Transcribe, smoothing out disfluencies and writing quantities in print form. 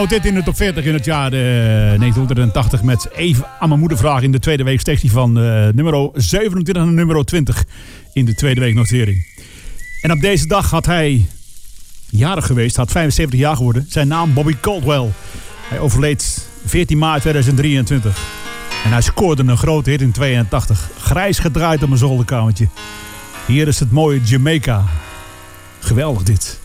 Dit in de top 40 in het jaar 1980 met even aan mijn moeder vragen in de tweede week steekt hij van nummer 27 naar nummer 20 in de tweede week notering. En op deze dag had hij jarig geweest, had 75 jaar geworden. Zijn naam Bobby Caldwell. Hij overleed 14 maart 2023. En hij scoorde een grote hit in 82. Grijs gedraaid op mijn zolderkamertje. Hier is het mooie Jamaica. Geweldig dit.